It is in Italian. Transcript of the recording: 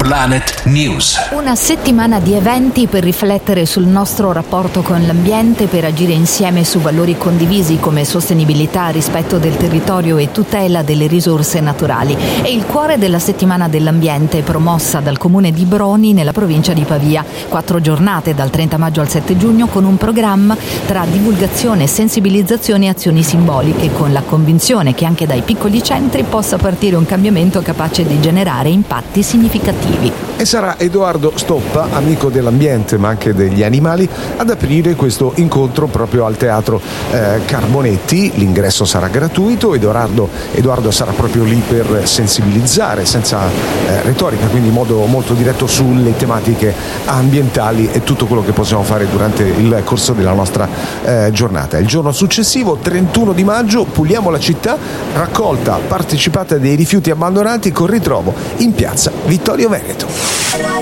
Planet News. Una settimana di eventi per riflettere sul nostro rapporto con l'ambiente, per agire insieme su valori condivisi come sostenibilità, rispetto del territorio e tutela delle risorse naturali. È il cuore della settimana dell'ambiente promossa dal comune di Broni nella provincia di Pavia. 4 giornate dal 30 maggio al 7 giugno con un programma tra divulgazione, sensibilizzazione e azioni simboliche, con la convinzione che anche dai piccoli centri possa partire un cambiamento capace di generare impatti significativi. E sarà Edoardo Stoppa, amico dell'ambiente ma anche degli animali, ad aprire questo incontro proprio al Teatro Carbonetti. L'ingresso sarà gratuito, Edoardo sarà proprio lì per sensibilizzare senza retorica, quindi in modo molto diretto sulle tematiche ambientali e tutto quello che possiamo fare durante il corso della nostra giornata. Il giorno successivo, 31 di maggio, puliamo la città, raccolta partecipata dei rifiuti abbandonati con ritrovo in piazza Vittorio Veneto.